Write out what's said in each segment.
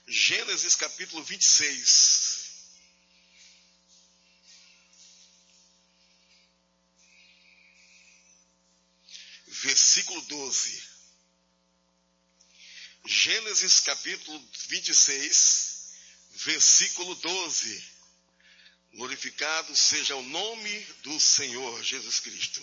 Gênesis capítulo 26. Versículo 12. Gênesis capítulo 26, versículo 12. Glorificado seja o nome do Senhor Jesus Cristo.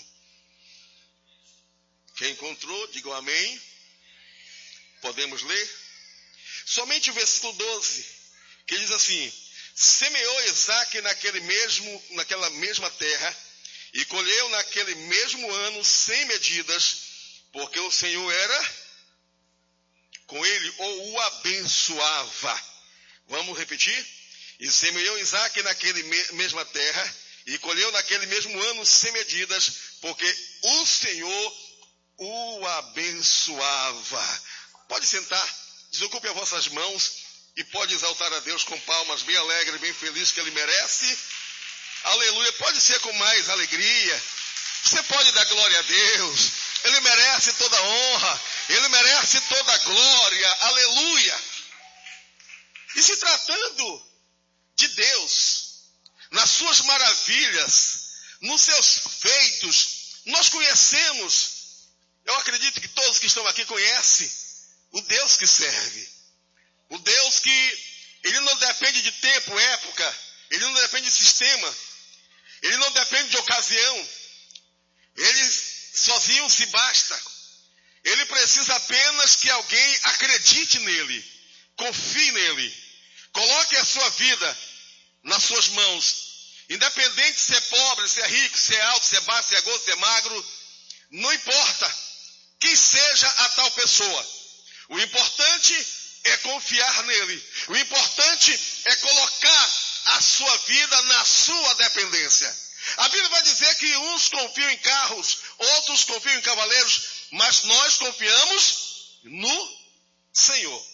Quem encontrou, digam amém. Podemos ler? Somente o versículo 12, que diz assim: semeou Isaque naquela mesma terra, e colheu naquele mesmo ano 100 medidas, porque o Senhor era com ele, ou o abençoava. Vamos repetir? E semeou Isaque naquele mesma terra, e colheu naquele mesmo ano 100 medidas, porque o Senhor o abençoava. Pode sentar. Desocupe as vossas mãos e pode exaltar a Deus com palmas, bem alegre, bem feliz, que Ele merece. Aleluia. Pode ser com mais alegria. Você pode dar glória a Deus. Ele merece toda honra. Ele merece toda glória. Aleluia. E se tratando de Deus, nas suas maravilhas, nos seus feitos, nós conhecemos, eu acredito que todos que estão aqui conhecem, o Deus que serve. O Deus que, Ele não depende de tempo, época. Ele não depende de sistema. Ele não depende de ocasião. Ele sozinho se basta. Ele precisa apenas que alguém acredite nele. Confie nele. Coloque a sua vida nas suas mãos. Independente se é pobre, se é rico, se é alto, se é baixo, se é gordo, se é magro. Não importa quem seja a tal pessoa. O importante é confiar nele. O importante é colocar a sua vida na sua dependência. A Bíblia vai dizer que uns confiam em carros, outros confiam em cavaleiros, mas nós confiamos no Senhor.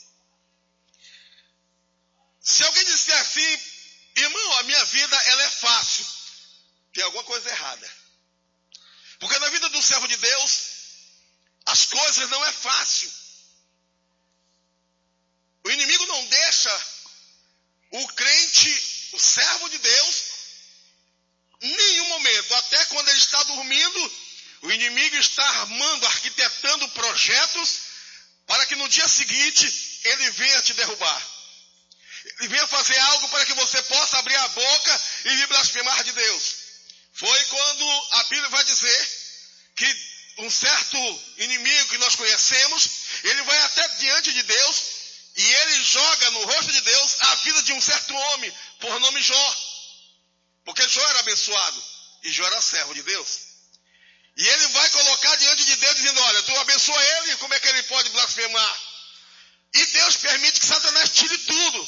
Se alguém disser assim, irmão, a minha vida ela é fácil, tem alguma coisa errada. Porque na vida do servo de Deus, as coisas não é fácil. O inimigo não deixa o crente, o servo de Deus, em nenhum momento, até quando ele está dormindo, o inimigo está armando, arquitetando projetos para que no dia seguinte ele venha te derrubar. Ele venha fazer algo para que você possa abrir a boca e vir blasfemar de Deus. Foi quando a Bíblia vai dizer que um certo inimigo que nós conhecemos, ele vai até diante de Deus e ele joga no rosto de Deus a vida de um certo homem, por nome Jó. Porque Jó era abençoado e Jó era servo de Deus. E ele vai colocar diante de Deus dizendo, olha, tu abençoa ele, como é que ele pode blasfemar? E Deus permite que Satanás tire tudo.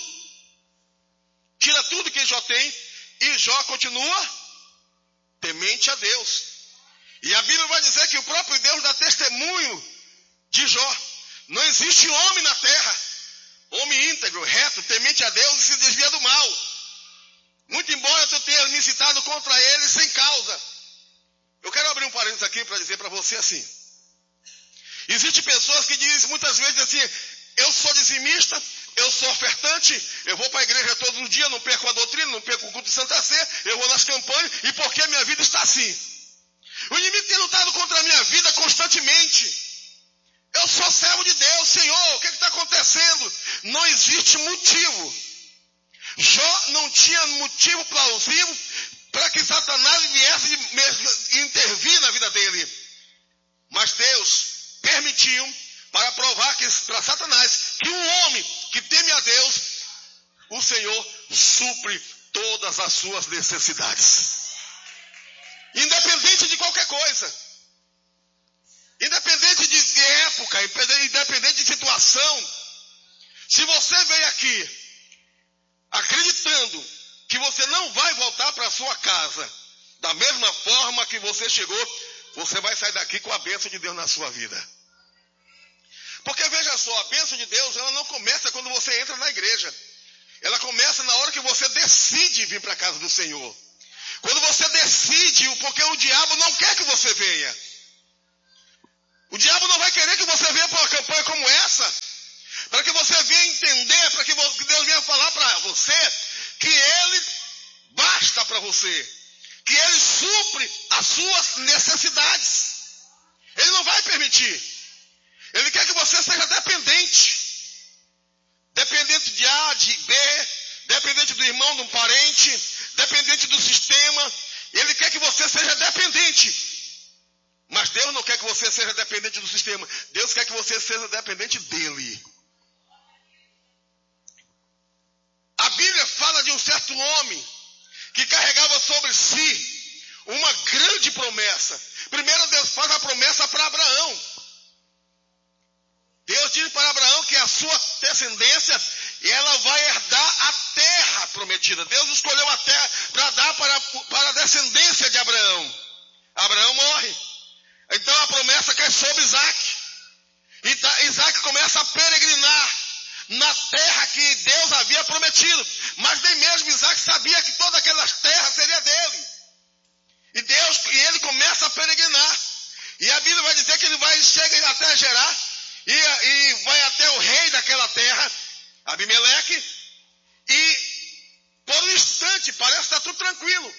Tira tudo que Jó tem e Jó continua temente a Deus. E a Bíblia vai dizer que o próprio Deus dá testemunho de Jó. Não existe homem na terra, homem íntegro, reto, temente a Deus e se desvia do mal. Muito embora tu tenha me citado contra ele sem causa. Eu quero abrir um parênteses aqui para dizer para você assim. Existem pessoas que dizem muitas vezes assim, eu sou dizimista, eu sou ofertante, eu vou para a igreja todos os dias, não perco a doutrina, não perco o culto de Santa Sé, eu vou nas campanhas, e porque a minha vida está assim? O inimigo tem lutado contra a minha vida constantemente. Eu sou servo de Deus, Senhor, o que está acontecendo? Não existe motivo. Jó não tinha motivo plausível para que Satanás viesse intervir na vida dele. Mas Deus permitiu para provar para Satanás que um homem que teme a Deus, o Senhor supre todas as suas necessidades. Independente de qualquer coisa. Independente de época, independente de situação. Se você veio aqui acreditando que você não vai voltar para a sua casa da mesma forma que você chegou, você vai sair daqui com a bênção de Deus na sua vida. Porque veja só, a bênção de Deus, ela não começa quando você entra na igreja. Ela começa na hora que você decide vir para a casa do Senhor. Quando você decide, porque o diabo não quer que você venha. O diabo não vai querer que você venha para uma campanha como essa, para que você você venha entender, para que Deus venha falar para você que Ele basta para você, que Ele supre as suas necessidades. Ele não vai permitir. Ele quer que você seja dependente de A, de B, dependente do irmão, de um parente, dependente do sistema. Ele quer que você seja dependente. Mas Deus não quer que você seja dependente do sistema. Deus quer que você seja dependente dele. A Bíblia fala de um certo homem que carregava sobre si uma grande promessa. Primeiro Deus faz a promessa para Abraão. Deus diz para Abraão que a sua descendência, ela vai herdar a terra prometida. Deus escolheu a terra para dar para a descendência de Abraão. Abraão morre. Então a promessa cai sobre Isaac. Então Isaac começa a peregrinar na terra que Deus havia prometido. Mas nem mesmo Isaac sabia que todas aquelas terras seriam dele. E ele começa a peregrinar. E a Bíblia vai dizer que ele chega até Gerar e vai até o rei daquela terra, Abimeleque, e por um instante parece estar tudo tranquilo.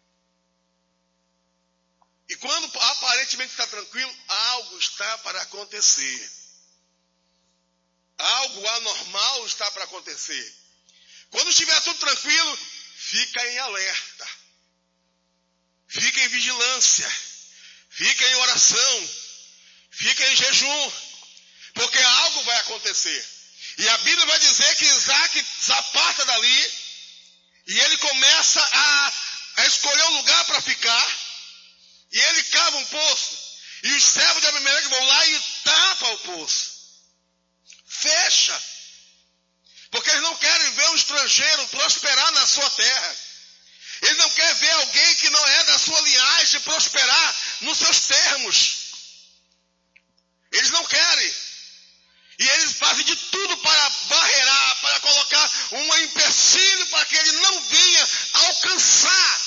E quando aparentemente está tranquilo, algo está para acontecer. Algo anormal está para acontecer. Quando estiver tudo tranquilo, fica em alerta. Fica em vigilância. Fica em oração. Fica em jejum. Porque algo vai acontecer. E a Bíblia vai dizer que Isaac se aparta dali. E ele começa a escolher um lugar para ficar. E ele cava um poço. E os servos de Abimeleque vão lá e tapam o poço. Fecha. Porque eles não querem ver um estrangeiro prosperar na sua terra. Eles não querem ver alguém que não é da sua linhagem prosperar nos seus termos. Eles não querem. E eles fazem de tudo para barreirar, para colocar um empecilho para que ele não venha alcançar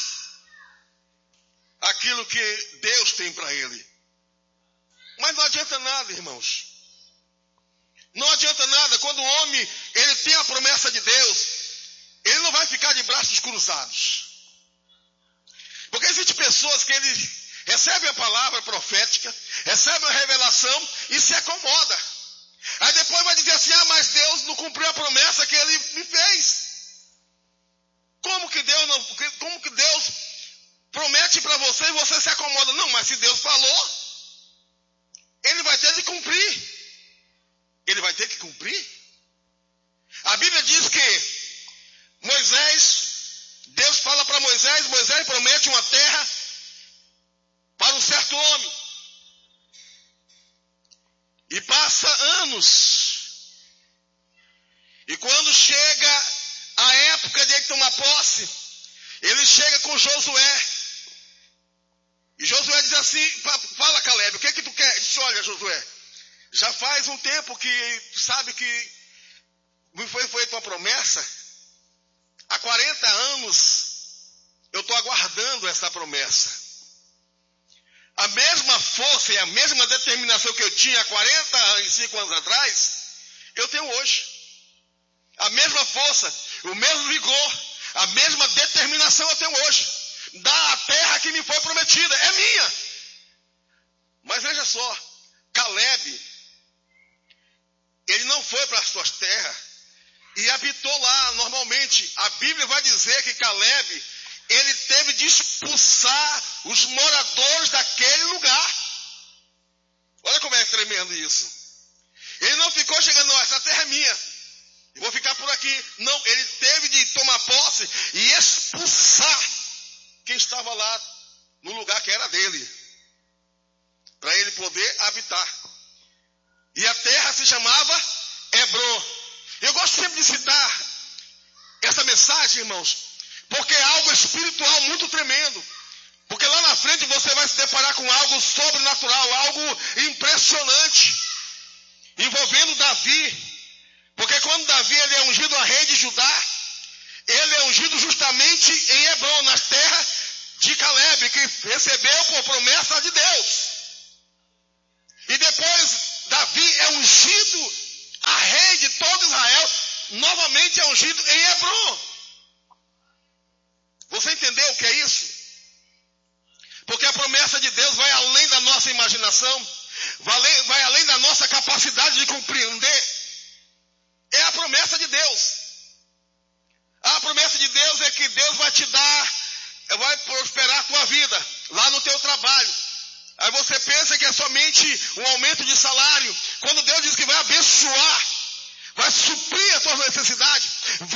aquilo que Deus tem para ele. Mas não adianta nada, irmãos. Não adianta nada. Quando o homem ele tem a promessa de Deus, ele não vai ficar de braços cruzados. Porque existem pessoas que eles recebem a palavra profética, recebem a revelação e se acomodam. Aí depois vai dizer assim, mas Deus não cumpriu a promessa que ele me fez. Como que Deus promete para você e você se acomoda? Não, mas se Deus falou, ele vai ter de cumprir. Ele vai ter que cumprir. A Bíblia diz que Deus fala para Moisés promete uma terra para um certo homem. E passa anos. E quando chega a época de ele tomar posse, ele chega com Josué. E Josué diz assim, fala Caleb, o que é que tu quer? Ele diz, olha Josué, já faz um tempo que tu sabe que me foi feita uma promessa. Há 40 anos eu estou aguardando essa promessa. A mesma força e a mesma determinação que eu tinha há 45 anos atrás, eu tenho hoje. A mesma força, o mesmo vigor, a mesma determinação eu tenho hoje. Da terra que me foi prometida, é minha. Mas veja só, Caleb, ele não foi para as suas terras e habitou lá normalmente. A Bíblia vai dizer que Caleb, ele teve de expulsar os moradores daquele lugar. Olha como é tremendo isso. Ele não ficou chegando, não, essa terra é minha, eu vou ficar por aqui. Não, ele teve de tomar posse e expulsar quem estava lá no lugar que era dele, para ele poder habitar. E a terra se chamava Hebron. Eu gosto sempre de citar essa mensagem, irmãos, porque é algo espiritual muito tremendo. Porque lá na frente você vai se deparar com algo sobrenatural, algo impressionante, envolvendo Davi. Porque quando Davi ele é ungido a rei de Judá, ele é ungido justamente em Hebron, nas terras de Caleb, que recebeu por promessa de Deus. E depois Davi é ungido a rei de todo Israel novamente é ungido em Hebrom. Você entendeu o que é isso? Porque a promessa de Deus vai além da nossa imaginação, vai além da nossa capacidade de compreender. É a promessa de Deus. A promessa de Deus é que Deus vai te dar, vai prosperar a tua vida, lá no teu trabalho. Aí você pensa que é somente um aumento de salário. Quando Deus diz que vai abençoar, vai suprir as tuas necessidades,